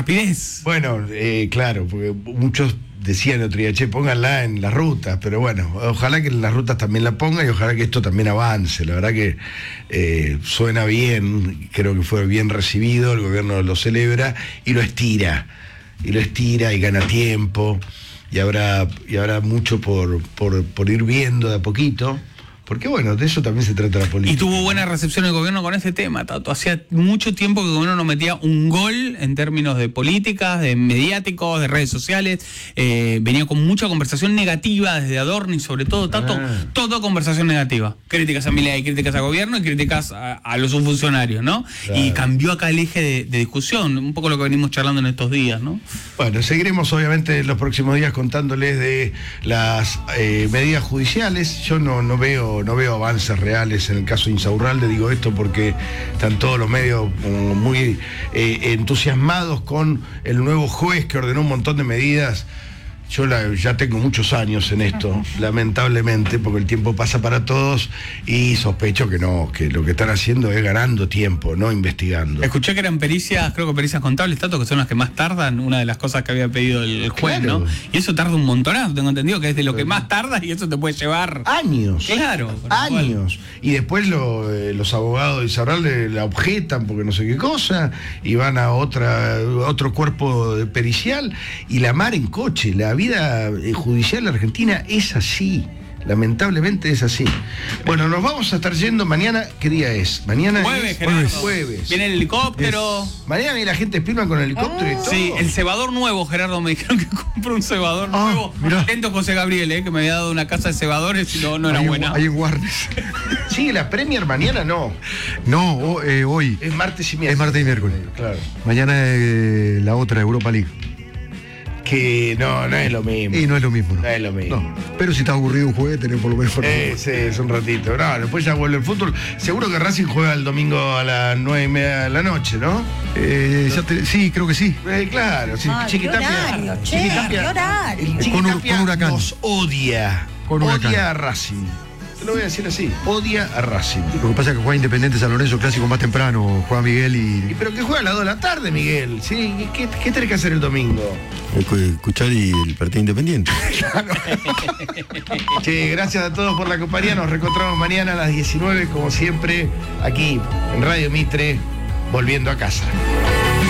rapidez. Bueno, claro, porque muchos decían el otro día, che, pónganla en las rutas, pero bueno, ojalá que en las rutas también la pongan y ojalá que esto también avance. La verdad que suena bien, creo que fue bien recibido, el gobierno lo celebra y lo estira y gana tiempo y habrá mucho por ir viendo de a poquito. Porque bueno, de eso también se trata la política. Y tuvo buena recepción el gobierno con ese tema, Tato. Hacía mucho tiempo que el gobierno no metía un gol en términos de políticas, de mediáticos, de redes sociales. Venía con mucha conversación negativa desde Adorni, sobre todo, Tato. Todo conversación negativa. Críticas a Milei, críticas al gobierno y críticas a los subfuncionarios, ¿no? Claro. Y cambió acá el eje de discusión, un poco lo que venimos charlando en estos días, ¿no? Bueno, seguiremos obviamente en los próximos días contándoles de las medidas judiciales. Yo no veo avances reales en el caso de Insaurralde, digo esto porque están todos los medios muy entusiasmados con el nuevo juez que ordenó un montón de medidas. Yo ya tengo muchos años en esto, lamentablemente, porque el tiempo pasa para todos y sospecho que no, que lo que están haciendo es ganando tiempo, no investigando. Escuché que eran pericias, creo que pericias contables, Tato, que son las que más tardan, una de las cosas que había pedido el juez, claro, ¿no? Y eso tarda un montonazo, tengo entendido que es de lo que más tarda y eso te puede llevar... años. Claro. Años. Y después los abogados de Insaurralde la objetan porque no sé qué cosa y van a otro cuerpo pericial y la mar en coche, la vida judicial argentina es así, lamentablemente es así. Bueno, nos vamos a estar yendo mañana. ¿Qué día es? Mañana jueves, es jueves. Viene el helicóptero. Mañana viene la gente Spielman con el helicóptero y todo. Sí, el cebador nuevo, Gerardo, me dijeron que compró un cebador nuevo. Atento José Gabriel, que me había dado una casa de cebadores y no era buena. Ahí en Warnes. Sí, la Premier mañana no. No, hoy. Es martes y miércoles. Es martes y miércoles. Claro. Mañana la otra, Europa League. Que no es lo mismo. Y no es lo mismo, ¿no? No es lo mismo. No. Pero si estás aburrido un jueves, tenés por lo menos... Sí, es un ratito. No, después ya vuelve el fútbol. Seguro que Racing juega el domingo a las 9:30 de la noche, ¿no? Sí, creo que sí. Claro, sí. Chiquitapia. Chiquitapia con Huracán. nos odia. Con Huracán. Odia a Racing. Te lo voy a decir así. Odia a Racing. Lo que pasa es que juega Independiente San Lorenzo, clásico más temprano. Juega Miguel y... Pero que juega a las 2 de la tarde, Miguel. ¿Sí? ¿Qué tenés que hacer el domingo? Escuchar el partido Independiente. Claro. Che, gracias a todos por la compañía. Nos reencontramos mañana a las 19, como siempre, aquí en Radio Mitre, volviendo a casa.